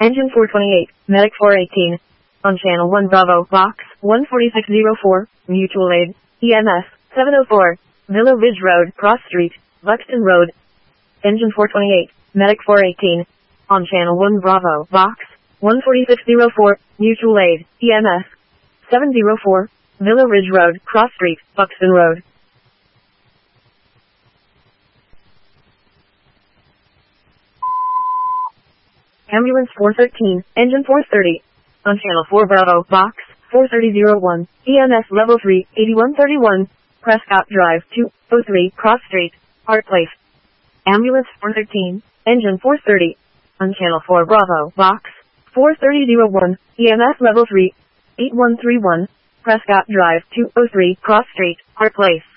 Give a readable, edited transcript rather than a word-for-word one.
Engine 428, Medic 418. On Channel 1 Bravo, Box 14604, Mutual Aid, EMS 704, Villa Ridge Road, Cross Street, Buxton Road. Engine 428, Medic 418. On Channel 1 Bravo, Box 14604, Mutual Aid, EMS 704, Villa Ridge Road, Cross Street, Buxton Road. Ambulance 413, Engine 430. On Channel 4 Bravo, Box 43001, EMS Level 3, 8131, Prescott Drive 203, Cross Street, Hart Place. Ambulance 413, Engine 430. On Channel 4 Bravo, Box 43001, EMS Level 3, 8131, Prescott Drive 203, Cross Street, Hart Place.